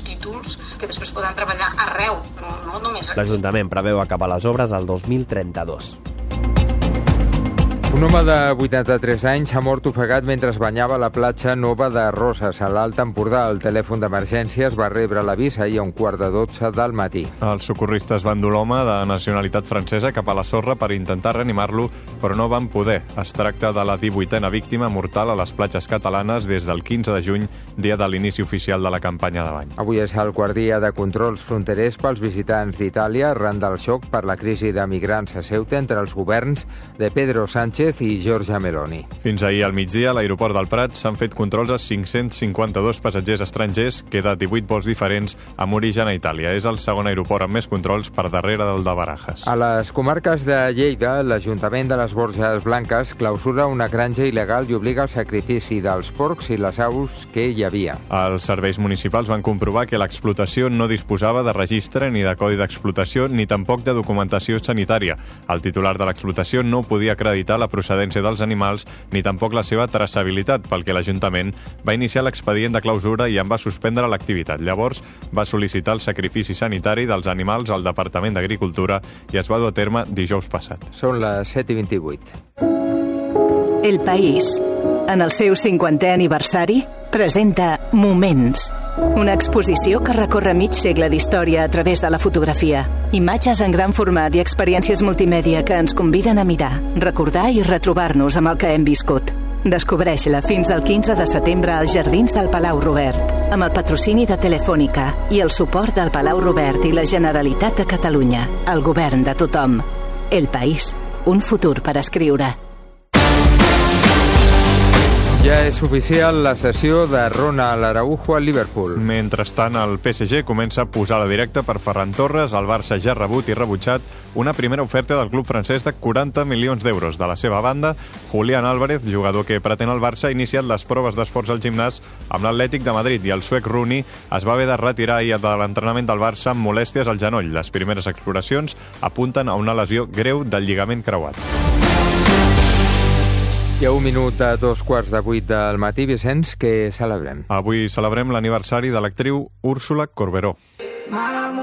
títols que després podran treballar arreu, no només aquí. L'Ajuntament preveu acabar les obres al 2032. Un home de 83 anys ha mort ofegat mentre es banyava a la platja Nova de Roses, a l'Alt Empordà. El telèfon d'emergències va rebre l'avís ahir a 11:45 del matí. Els socorristes van dur l'home de nacionalitat francesa cap a la sorra per intentar reanimar-lo, però no van poder. Es tracta de la 18a víctima mortal a les platges catalanes des del 15 de juny, dia de l'inici oficial de la campanya de bany. Avui és el quart dia de controls fronterers pels visitants d'Itàlia arran del xoc per la crisi de migrants a Ceuta entre els governs de Pedro Sánchez i Giorgia Meloni. Fins ahir al migdia, a l'aeroport del Prat s'han fet controls a 552 passatgers estrangers, que de 18 vols diferents amb origen a Itàlia. És el segon aeroport amb més controls per darrere del de Barajas. A les comarques de Lleida, l'Ajuntament de les Borges Blanques clausura una granja il·legal i obliga al sacrifici dels porcs i les aus que hi havia. Els serveis municipals van comprovar que l'explotació no disposava de registre ni de codi d'explotació ni tampoc de documentació sanitària. El titular de l'explotació no podia acreditar la procedència dels animals ni tampoc la seva traçabilitat, pel que l'Ajuntament va iniciar l'expedient de clausura i en va suspendre l'activitat. Llavors va sol·licitar el sacrifici sanitari dels animals al Departament d'Agricultura i es va dur a terme dijous passat. Són les 7:28. El País, en el seu 50è aniversari, presenta Moments, una exposició que recorre mig segle d'història a través de la fotografia. Imatges en gran format i experiències multimèdia que ens conviden a mirar, recordar i retrobar-nos amb el que hem viscut. Descobreix-la fins al 15 de setembre als Jardins del Palau Robert, amb el patrocini de Telefònica i el suport del Palau Robert i la Generalitat de Catalunya, el govern de tothom. El País, un futur per escriure. Ja és oficial la cessió de Ronald Araujo al Liverpool. Mentrestant, el PSG comença a posar la directa per Ferran Torres. El Barça ja ha rebut i rebutjat una primera oferta del club francès de 40 milions d'euros. De la seva banda, Julián Álvarez, jugador que pretén el Barça, ha iniciat les proves d'esforç al gimnàs amb l'Atlètic de Madrid i el suec Rooney es va haver de retirar ahir de l'entrenament del Barça amb molèsties al genoll. Les primeres exploracions apunten a una lesió greu del lligament creuat. Hi ha un minut a 7:45 del matí, Vicenç, que celebrem. Avui celebrem l'aniversari de l'actriu Úrsula Corberó.